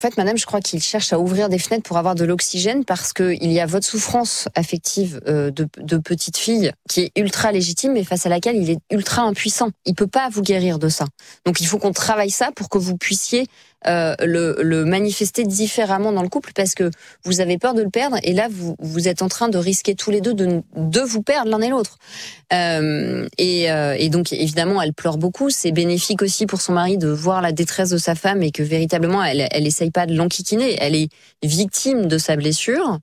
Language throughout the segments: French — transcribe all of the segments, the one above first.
En fait, madame, je crois qu'il cherche à ouvrir des fenêtres pour avoir de l'oxygène parce que il y a votre souffrance affective de petite fille qui est ultra légitime mais face à laquelle il est ultra impuissant. Il peut pas vous guérir de ça. Donc il faut qu'on travaille ça pour que vous puissiez le manifester différemment dans le couple parce que vous avez peur de le perdre et là vous êtes en train de risquer tous les deux de vous perdre l'un et l'autre. Et donc évidemment elle pleure beaucoup. C'est bénéfique aussi pour son mari de voir la détresse de sa femme et que véritablement elle essaye pas de l'enquiquiner. Elle est victime de sa blessure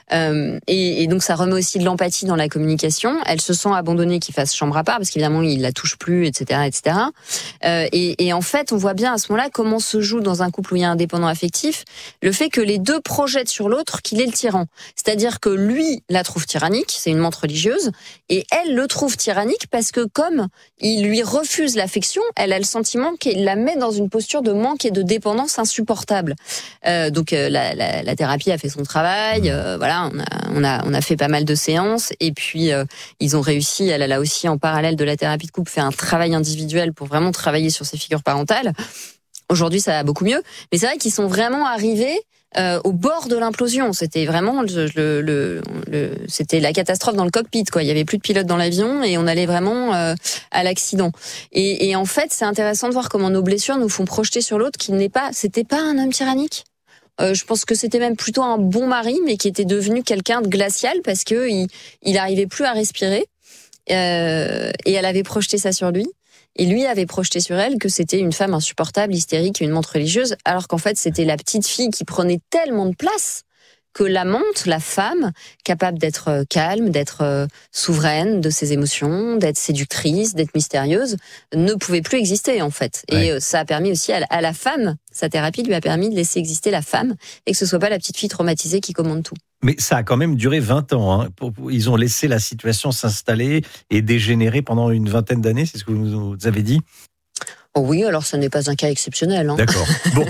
et donc ça remet aussi de l'empathie dans la communication. Elle se sent abandonnée qu'il fasse chambre à part parce qu'évidemment il la touche plus, etc., etc. Et en fait on voit bien à ce moment-là comment se joue dans un couple où il y a un dépendant affectif, le fait que les deux projettent sur l'autre qu'il est le tyran. C'est-à-dire que lui la trouve tyrannique, c'est une menthe religieuse, et elle le trouve tyrannique parce que comme il lui refuse l'affection, elle a le sentiment qu'il la met dans une posture de manque et de dépendance insupportable. Donc la thérapie a fait son travail, voilà, on a fait pas mal de séances, et puis ils ont réussi, elle a aussi en parallèle de la thérapie de couple fait un travail individuel pour vraiment travailler sur ses figures parentales. Aujourd'hui, ça va beaucoup mieux, mais c'est vrai qu'ils sont vraiment arrivés au bord de l'implosion. C'était vraiment c'était la catastrophe dans le cockpit, quoi. Il y avait plus de pilote dans l'avion et on allait vraiment à l'accident. Et en fait, c'est intéressant de voir comment nos blessures nous font projeter sur l'autre c'était pas un homme tyrannique. Je pense que c'était même plutôt un bon mari, mais qui était devenu quelqu'un de glacial parce que il arrivait plus à respirer. Et elle avait projeté ça sur lui. Et lui avait projeté sur elle que c'était une femme insupportable, hystérique et une menthe religieuse, alors qu'en fait c'était la petite fille qui prenait tellement de place que la menthe, la femme, capable d'être calme, d'être souveraine de ses émotions, d'être séductrice, d'être mystérieuse, ne pouvait plus exister en fait. Ouais. Et ça a permis aussi à la femme, sa thérapie lui a permis de laisser exister la femme et que ce soit pas la petite fille traumatisée qui commande tout. Mais ça a quand même duré 20 ans. Hein. Ils ont laissé la situation s'installer et dégénérer pendant une vingtaine d'années, c'est ce que vous nous avez dit ? Oh oui, alors ça n'est pas un cas exceptionnel. Hein. D'accord. Bon.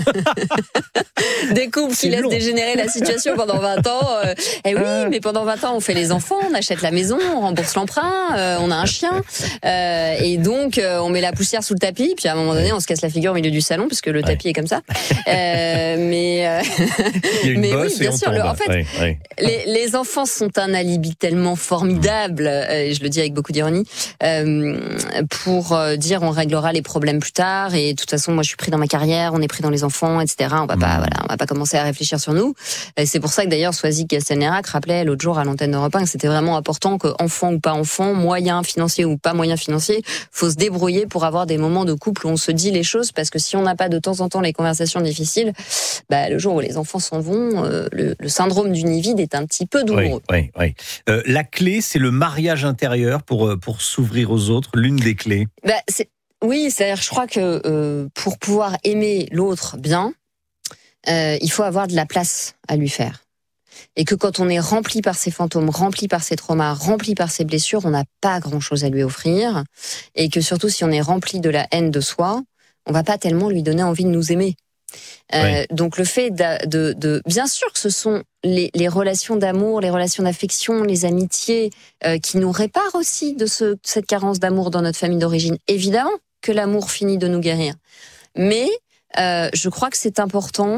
Des couples qui laissent dégénérer la situation pendant 20 ans. Eh oui, mais pendant 20 ans, on fait les enfants, on achète la maison, on rembourse l'emprunt, on a un chien. Et donc, on met la poussière sous le tapis. Puis à un moment donné, on se casse la figure au milieu du salon, parce que le tapis est comme ça. Mais oui, bien sûr. En fait, les enfants sont un alibi tellement formidable, et je le dis avec beaucoup d'ironie, pour dire on réglera les problèmes plus tard, et de toute façon moi je suis pris dans ma carrière, on est pris dans les enfants, etc. On va pas commencer à réfléchir sur nous. Et c'est pour ça que d'ailleurs Soisy Castelnerac rappelait l'autre jour à l'antenne d'Europe 1 que c'était vraiment important que enfant ou pas enfant, moyen financier ou pas moyen financier, faut se débrouiller pour avoir des moments de couple où on se dit les choses, parce que si on n'a pas de temps en temps les conversations difficiles, le jour où les enfants s'en vont, le syndrome du nid vide est un petit peu douloureux. Oui. La clé, c'est le mariage intérieur pour s'ouvrir aux autres, l'une des clés. Oui, c'est-à-dire, je crois que pour pouvoir aimer l'autre bien, il faut avoir de la place à lui faire. Et que quand on est rempli par ses fantômes, rempli par ses traumas, rempli par ses blessures, on n'a pas grand-chose à lui offrir. Et que surtout, si on est rempli de la haine de soi, on va pas tellement lui donner envie de nous aimer. Donc le fait de bien sûr que ce sont les relations d'amour, les relations d'affection, les amitiés qui nous réparent aussi de cette carence d'amour dans notre famille d'origine. Évidemment que l'amour finit de nous guérir, mais je crois que c'est important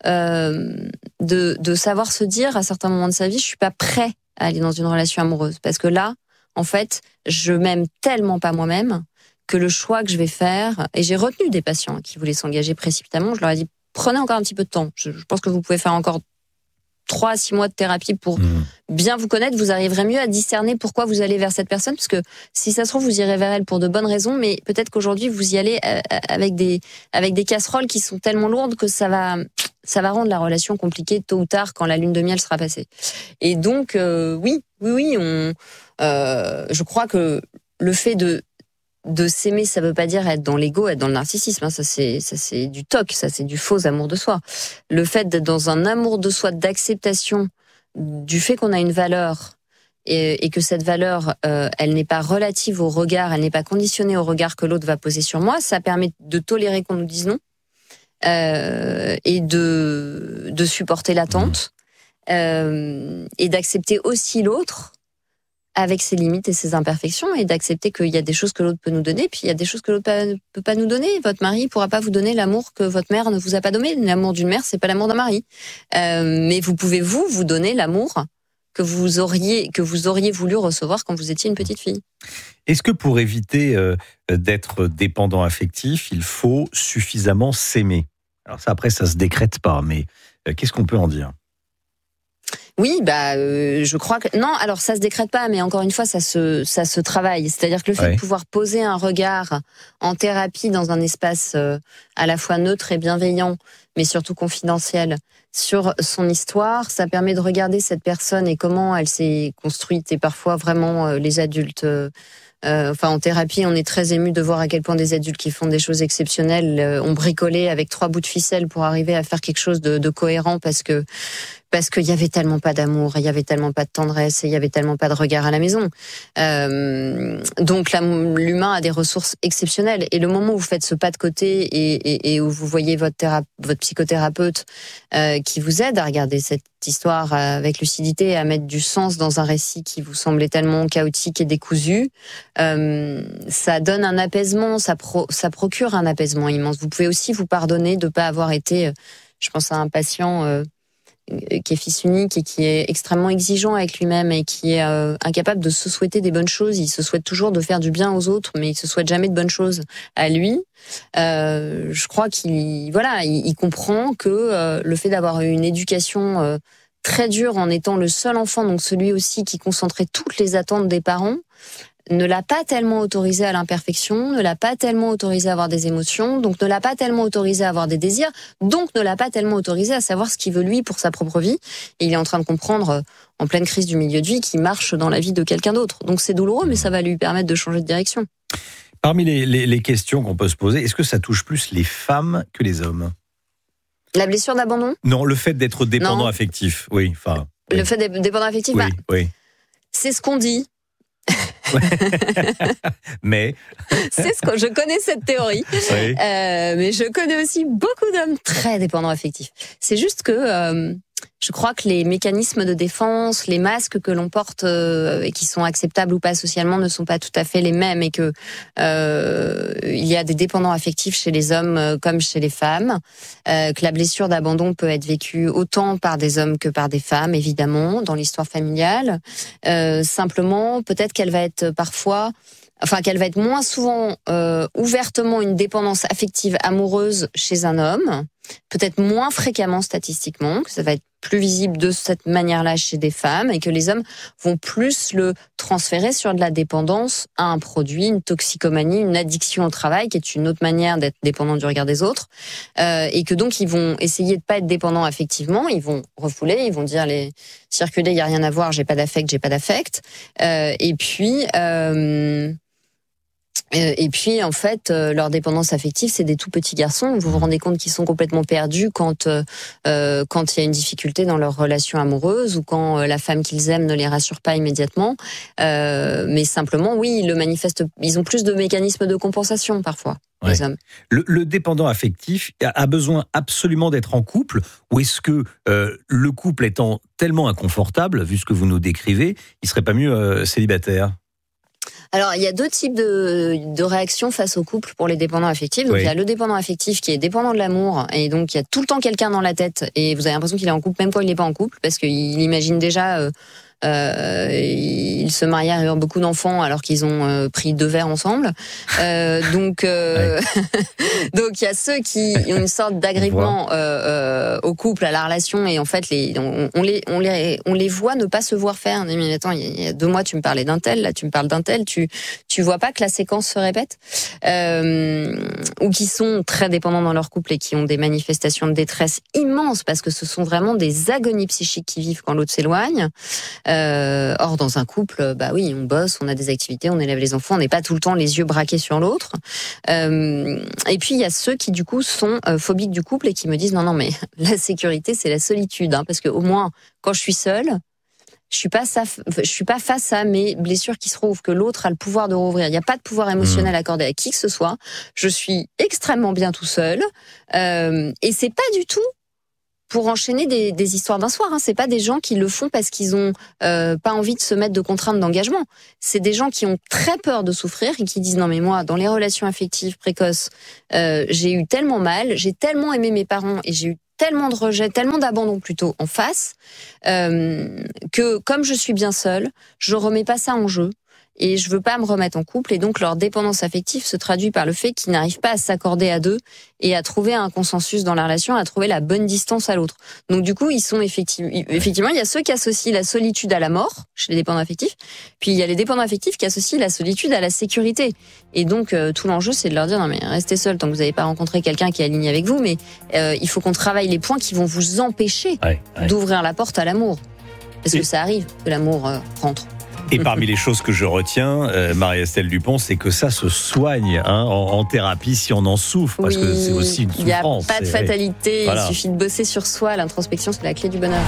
de savoir se dire à certains moments de sa vie, je suis pas prêt à aller dans une relation amoureuse, parce que là, en fait, je m'aime tellement pas moi-même que le choix que je vais faire, et j'ai retenu des patients qui voulaient s'engager précipitamment, je leur ai dit, prenez encore un petit peu de temps. Je pense que vous pouvez faire encore 3 à 6 mois de thérapie pour bien vous connaître. Vous arriverez mieux à discerner pourquoi vous allez vers cette personne, parce que si ça se trouve, vous irez vers elle pour de bonnes raisons, mais peut-être qu'aujourd'hui, vous y allez avec des casseroles qui sont tellement lourdes que ça va rendre la relation compliquée tôt ou tard quand la lune de miel sera passée. Et donc, oui, je crois que le fait de s'aimer, ça veut pas dire être dans l'ego, être dans le narcissisme. Ça c'est du toc, ça c'est du faux amour de soi. Le fait d'être dans un amour de soi, d'acceptation du fait qu'on a une valeur et que cette valeur, elle n'est pas relative au regard, elle n'est pas conditionnée au regard que l'autre va poser sur moi. Ça permet de tolérer qu'on nous dise non et de supporter l'attente et d'accepter aussi l'autre avec ses limites et ses imperfections, et d'accepter qu'il y a des choses que l'autre peut nous donner, puis il y a des choses que l'autre ne peut pas nous donner. Votre mari pourra pas vous donner l'amour que votre mère ne vous a pas donné. L'amour d'une mère, c'est pas l'amour d'un mari. Mais vous pouvez vous donner l'amour que vous auriez voulu recevoir quand vous étiez une petite fille. Est-ce que pour éviter d'être dépendant affectif, il faut suffisamment s'aimer ? Alors ça, après, ça se décrète pas, mais qu'est-ce qu'on peut en dire ? Oui, je crois que non. Alors ça se décrète pas, mais encore une fois, ça se travaille. C'est-à-dire que le fait de pouvoir poser un regard en thérapie dans un espace à la fois neutre et bienveillant, mais surtout confidentiel, sur son histoire, ça permet de regarder cette personne et comment elle s'est construite. Et parfois, vraiment, les adultes. En thérapie, on est très ému de voir à quel point des adultes qui font des choses exceptionnelles ont bricolé avec 3 bouts de ficelle pour arriver à faire quelque chose de cohérent parce qu'il y avait tellement pas d'amour, il y avait tellement pas de tendresse, et il y avait tellement pas de regard à la maison. Donc l'humain a des ressources exceptionnelles. Et le moment où vous faites ce pas de côté et où vous voyez votre psychothérapeute qui vous aide à regarder cette histoire avec lucidité, à mettre du sens dans un récit qui vous semblait tellement chaotique et décousu, ça donne un apaisement, ça procure un apaisement immense. Vous pouvez aussi vous pardonner de pas avoir été, je pense à un patient qui est fils unique et qui est extrêmement exigeant avec lui-même et qui est incapable de se souhaiter des bonnes choses. Il se souhaite toujours de faire du bien aux autres, mais il se souhaite jamais de bonnes choses à lui. Je crois il comprend que le fait d'avoir eu une éducation très dure en étant le seul enfant, donc celui aussi qui concentrait toutes les attentes des parents, ne l'a pas tellement autorisé à l'imperfection, ne l'a pas tellement autorisé à avoir des émotions, donc ne l'a pas tellement autorisé à avoir des désirs, donc ne l'a pas tellement autorisé à savoir ce qu'il veut lui pour sa propre vie. Et il est en train de comprendre, en pleine crise du milieu de vie, qu'il marche dans la vie de quelqu'un d'autre. Donc c'est douloureux, mais ça va lui permettre de changer de direction. Parmi les questions qu'on peut se poser, est-ce que ça touche plus les femmes que les hommes ? La blessure d'abandon ? Non, le fait d'être dépendant affectif, oui. Le fait d'être dépendant affectif, oui. C'est ce qu'on dit. Mais je connais cette théorie, mais je connais aussi beaucoup d'hommes très dépendants affectifs. C'est juste que je crois que les mécanismes de défense, les masques que l'on porte et qui sont acceptables ou pas socialement ne sont pas tout à fait les mêmes, et que il y a des dépendants affectifs chez les hommes comme chez les femmes, que la blessure d'abandon peut être vécue autant par des hommes que par des femmes, évidemment, dans l'histoire familiale. Simplement, peut-être qu'elle va être qu'elle va être moins souvent ouvertement une dépendance affective amoureuse chez un homme, peut-être moins fréquemment statistiquement, que ça va être plus visible de cette manière-là chez des femmes, et que les hommes vont plus le transférer sur de la dépendance à un produit, une toxicomanie, une addiction au travail, qui est une autre manière d'être dépendant du regard des autres, et que donc ils vont essayer de pas être dépendants affectivement, ils vont refouler, ils vont dire circuler, il y a rien à voir, j'ai pas d'affect, et puis, en fait, leur dépendance affective, c'est des tout petits garçons. Vous vous rendez compte qu'ils sont complètement perdus quand il y a une difficulté dans leur relation amoureuse, ou quand la femme qu'ils aiment ne les rassure pas immédiatement. Mais simplement, oui, ils le manifestent. Ils ont plus de mécanismes de compensation parfois. Ouais. Les hommes. Le dépendant affectif a besoin absolument d'être en couple, ou est-ce que le couple étant tellement inconfortable, vu ce que vous nous décrivez, il serait pas mieux célibataire ? Alors, il y a 2 types de réactions face au couple pour les dépendants affectifs. Donc, il y a le dépendant affectif qui est dépendant de l'amour, et donc il y a tout le temps quelqu'un dans la tête, et vous avez l'impression qu'il est en couple même quand il n'est pas en couple, parce qu'il imagine déjà ils se marient et ont beaucoup d'enfants alors qu'ils ont pris 2 verres ensemble. Donc il y a ceux qui ont une sorte d'agrippement au couple, à la relation, et en fait on les voit ne pas se voir faire. On dit, mais attends, il y a 2 mois tu me parlais d'un tel, là tu me parles d'un tel, tu vois pas que la séquence se répète, ou qui sont très dépendants dans leur couple et qui ont des manifestations de détresse immenses parce que ce sont vraiment des agonies psychiques qui vivent quand l'autre s'éloigne. Or, dans un couple, oui, on bosse, on a des activités, on élève les enfants, on n'est pas tout le temps les yeux braqués sur l'autre. Et puis, il y a ceux qui, du coup, sont phobiques du couple et qui me disent non, mais la sécurité, c'est la solitude, parce que au moins, quand je suis seule, je suis pas face à mes blessures qui se rouvrent, que l'autre a le pouvoir de rouvrir. Il n'y a pas de pouvoir émotionnel accordé à qui que ce soit. Je suis extrêmement bien tout seul, et c'est pas du tout pour enchaîner des histoires d'un soir. C'est pas des gens qui le font parce qu'ils ont pas envie de se mettre de contraintes d'engagement. C'est des gens qui ont très peur de souffrir et qui disent non mais moi dans les relations affectives précoces j'ai eu tellement mal, j'ai tellement aimé mes parents et j'ai eu tellement de rejet, tellement d'abandon plutôt en face que comme je suis bien seule, je remets pas ça en jeu. Et je veux pas me remettre en couple, et donc leur dépendance affective se traduit par le fait qu'ils n'arrivent pas à s'accorder à deux et à trouver un consensus dans la relation, à trouver la bonne distance à l'autre. Donc du coup, ils sont effectivement, il y a ceux qui associent la solitude à la mort chez les dépendants affectifs, puis il y a les dépendants affectifs qui associent la solitude à la sécurité. Et donc tout l'enjeu, c'est de leur dire non mais restez seuls tant que vous n'avez pas rencontré quelqu'un qui est aligné avec vous, mais il faut qu'on travaille les points qui vont vous empêcher d'ouvrir la porte à l'amour, parce que ça arrive que l'amour rentre. Et parmi les choses que je retiens, Marie-Estelle Dupont, c'est que ça se soigne en thérapie si on en souffre, parce que c'est aussi une souffrance. Il n'y a pas de fatalité, il suffit de bosser sur soi, l'introspection c'est la clé du bonheur.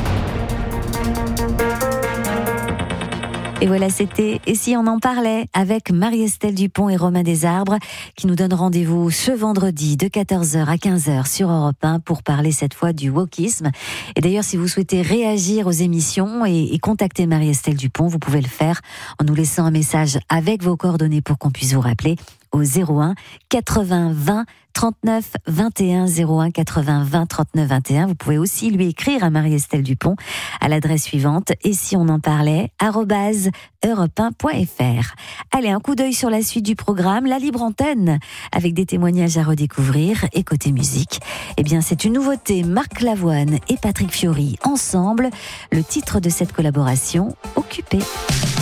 Et voilà, c'était Et si on en parlait avec Marie-Estelle Dupont et Romain Desarbres qui nous donnent rendez-vous ce vendredi de 14h à 15h sur Europe 1 pour parler cette fois du wokisme. Et d'ailleurs, si vous souhaitez réagir aux émissions et contacter Marie-Estelle Dupont, vous pouvez le faire en nous laissant un message avec vos coordonnées pour qu'on puisse vous rappeler au 01 80 20 39 21 01 80 20 39 21. Vous pouvez aussi lui écrire à Marie-Estelle Dupont à l'adresse suivante et si on en parlait @europe1.fr. Allez, un coup d'œil sur la suite du programme, la libre antenne avec des témoignages à redécouvrir et côté musique. Eh bien, c'est une nouveauté, Marc Lavoine et Patrick Fiori ensemble. Le titre de cette collaboration, Occupé.